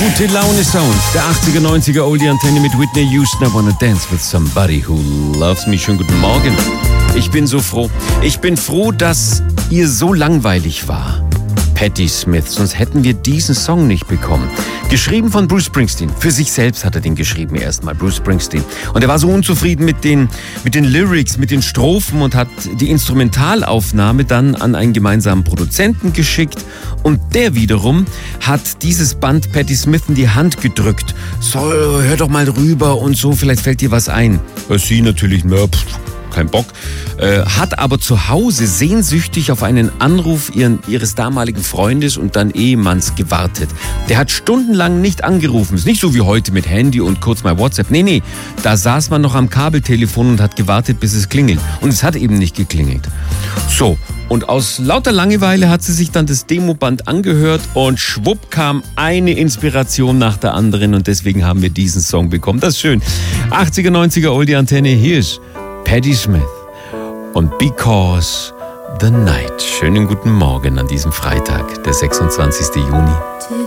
Gute Laune Sound, der 80er, 90er Oldie Antenne mit Whitney Houston. I wanna dance with somebody who loves me. Schönen guten Morgen. Ich bin so froh. Ich bin froh, dass ihr so langweilig war. Patti Smith, sonst hätten wir diesen Song nicht bekommen. Geschrieben von Bruce Springsteen. Für sich selbst hat er den geschrieben erstmal, Bruce Springsteen. Und er war so unzufrieden mit den Lyrics, mit den Strophen und hat die Instrumentalaufnahme dann an einen gemeinsamen Produzenten geschickt. Und der wiederum hat dieses Band Patti Smith in die Hand gedrückt. So, hör doch mal rüber und so, vielleicht fällt dir was ein. Sie natürlich, kein Bock, hat aber zu Hause sehnsüchtig auf einen Anruf ihres damaligen Freundes und dann Ehemanns gewartet. Der hat stundenlang nicht angerufen. Ist nicht so wie heute mit Handy und kurz mal WhatsApp. Nee, da saß man noch am Kabeltelefon und hat gewartet, bis es klingelt. Und es hat eben nicht geklingelt. So, und aus lauter Langeweile hat sie sich dann das Demoband angehört und schwupp kam eine Inspiration nach der anderen und deswegen haben wir diesen Song bekommen. Das ist schön. 80er, 90er Oldie Antenne, hier ist Patti Smith und Because the Night. Schönen guten Morgen an diesem Freitag, der 26. Juni.